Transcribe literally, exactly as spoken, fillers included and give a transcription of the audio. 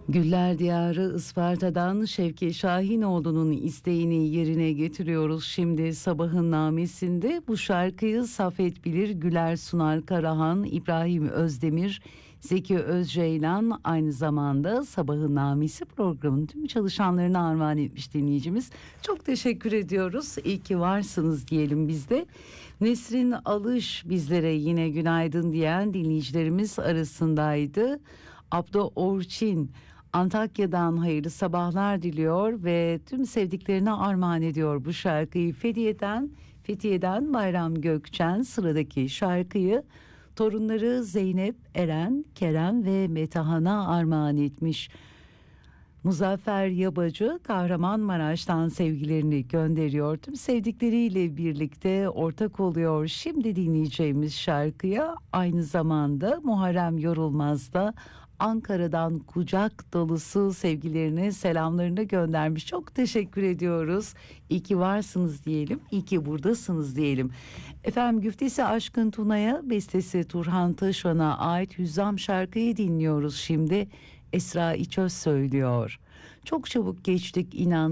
Güller Diyarı Isparta'dan Şevki Şahinoğlu'nun isteğini yerine getiriyoruz. Şimdi sabahın namesinde bu şarkıyı Safet Bilir, Güler Sunar Karahan, İbrahim Özdemir, Zeki Özceylan, aynı zamanda sabahın namesi programının tüm çalışanlarına armağan etmiş dinleyicimiz. Çok teşekkür ediyoruz. İyi ki varsınız diyelim biz de. Nesrin Alış bizlere yine günaydın diyen dinleyicilerimiz arasındaydı. Abdo Orçin Antakya'dan hayırlı sabahlar diliyor ve tüm sevdiklerine armağan ediyor bu şarkıyı. Fethiye'den, Fethiye'den Bayram Gökçen sıradaki şarkıyı torunları Zeynep, Eren, Kerem ve Metehan'a armağan etmiş. Muzaffer Yabacı Kahramanmaraş'tan sevgilerini gönderiyor. Tüm sevdikleriyle birlikte ortak oluyor. Şimdi dinleyeceğimiz şarkıya aynı zamanda Muharrem Yorulmaz da Ankara'dan kucak dolusu sevgilerini, selamlarını göndermiş. Çok teşekkür ediyoruz. İyi ki varsınız diyelim. İyi ki buradasınız diyelim. Efendim, güftesi Aşkın Tuna'ya, bestesi Turhan Taşan'a ait Hüzzam şarkıyı dinliyoruz şimdi. Esra İçöz söylüyor. Çok çabuk geçtik inan.